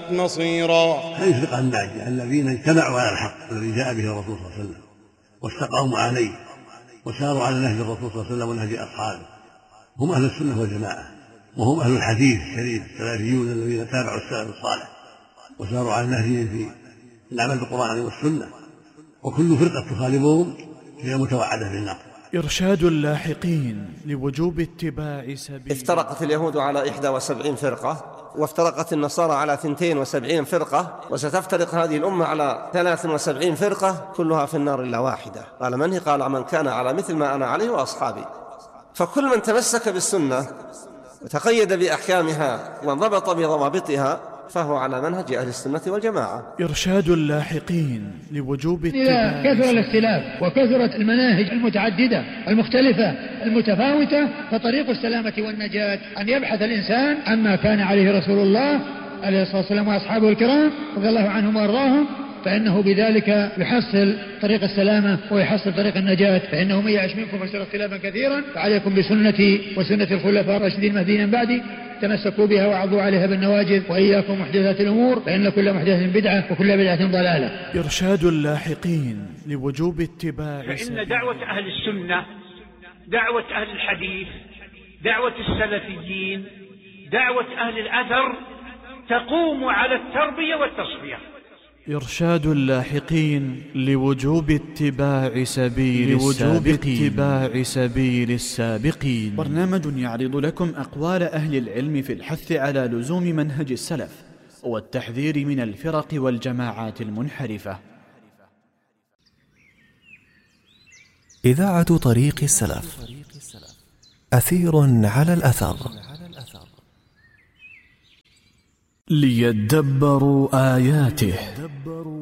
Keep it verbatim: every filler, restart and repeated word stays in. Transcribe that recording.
مصيرا. هذه الفرقة الناجية الذين اجتمعوا على الحق الذي جاء به الرسول صلى الله عليه وسلم واستقاموا عليه وساروا على نهج الرسول صلى الله عليه وسلم ونهج أصحابه، هم أهل السنة والجماعة، وهم أهل الحديث الشريف السلفيون الذين تابعوا السلف الصالح وساروا على نهجهم في العمل بالقرآن والسنة، وكل فرقة تخالفهم هي متوعدة بالنار. إرشاد اللاحقين لوجوب اتباع سبيل. افترقت اليهود على إحدى وسبعين فرقة، وافترقت النصارى على اثنتين وسبعين فرقة، وستفترق هذه الأمة على ثلاث وسبعين فرقة كلها في النار إلا واحدة. قال من هي؟ قال من كان على مثل ما أنا عليه وأصحابي. فكل من تمسك بالسنة وتقيد بأحكامها وانضبط بضوابطها فهو على منهج أهل السنة والجماعة. إرشاد اللاحقين لوجوب اتباع. كثر الاختلاف وكثرت المناهج المتعددة المختلفة المتفاوتة، فطريق السلامة والنجاة أن يبحث الإنسان عما كان عليه رسول الله عليه الصلاة والسلام وأصحابه الكرام رضي الله عنهم وأرضاهم، فإنه بذلك يحصل طريق السلامة ويحصل طريق النجاة. فإنه من يعش منكم فسيرى اختلافا كثيرا، فعليكم بسنتي وسنة الخلفاء الراشدين المهديين من بعدي، تمسكوا بها وعضوا عليها بالنواجذ، وإياكم محدثات الأمور فإن كل محدثة بدعة وكل بدعة ضلالة. إرشاد اللاحقين لوجوب اتباع. فإن دعوة أهل السنة، دعوة أهل الحديث، دعوة السلفيين، دعوة أهل الأثر تقوم على التربية والتصفية. إرشاد اللاحقين لوجوب اتباع سبيل لوجوب اتباع سبيل السابقين. برنامج يعرض لكم أقوال أهل العلم في الحث على لزوم منهج السلف والتحذير من الفرق والجماعات المنحرفة. إذاعة طريق السلف، أثير على الأثر، ليدبروا آياته.